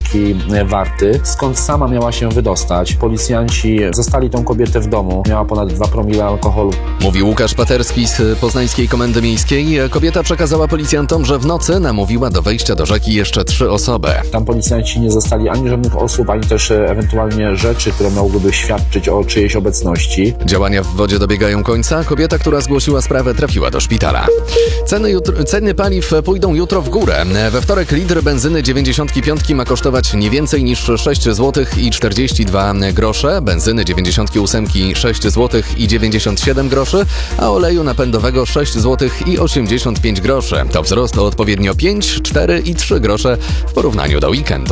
rzeki Warty, skąd sama miała się wydostać. Policjanci zastali tą kobietę w domu. Miała ponad 2 promile alkoholu. Mówi Łukasz Paterski z Poznańskiej Komendy Miejskiej. Kobieta przekazała policjantom, że w nocy namówiła do wejścia do rzeki jeszcze 3 osoby. Tam policjanci nie zastali ani żadnych osób, ani też ewentualnie rzeczy, które mogłyby świadczyć o czyjejś obecności. Działania w wodzie dobiegają końca. Kobieta, która zgłosiła sprawę, trafiła do szpitala. Ceny paliw pójdą jutro w górę. We wtorek litr benzyny 95 ma kosztować nie więcej niż 6 zł i 42 grosze, benzyny 98 6 zł i 97 groszy, a oleju napędowego 6 zł i 85 groszy. To wzrost o odpowiednio 5, 4 i 3 grosze w porównaniu do weekendu.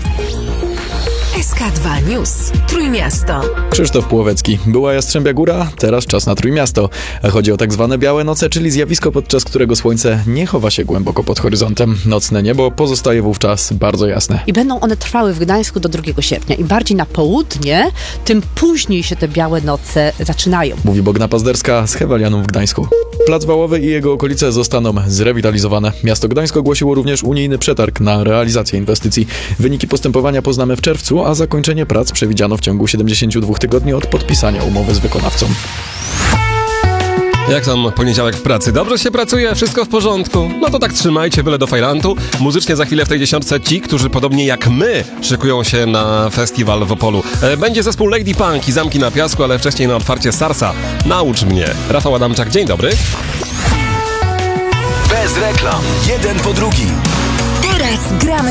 SK2 News. Trójmiasto. Krzysztof Płowecki. Była Jastrzębia Góra, teraz czas na Trójmiasto. Chodzi o tak zwane białe noce, czyli zjawisko, podczas którego słońce nie chowa się głęboko pod horyzontem. Nocne niebo pozostaje wówczas bardzo jasne. I będą one trwały w Gdańsku do 2 sierpnia. Im bardziej na południe, tym później się te białe noce zaczynają. Mówi Bogna Pazderska z Hewelianum w Gdańsku. Plac Wałowy i jego okolice zostaną zrewitalizowane. Miasto Gdańsk ogłosiło również unijny przetarg na realizację inwestycji. Wyniki postępowania poznamy w czerwcu, a zakończenie prac przewidziano w ciągu 72 tygodni od podpisania umowy z wykonawcą. Jak tam poniedziałek w pracy? Dobrze się pracuje? Wszystko w porządku? No to tak trzymajcie byle do fajrantu. Muzycznie za chwilę w tej 10 ci, którzy podobnie jak my szykują się na festiwal w Opolu. Będzie zespół Lady Punk i Zamki na Piasku, ale wcześniej na otwarcie Sarsa. Naucz mnie. Rafał Adamczak, dzień dobry. Bez reklam. Jeden po drugim. Teraz gramy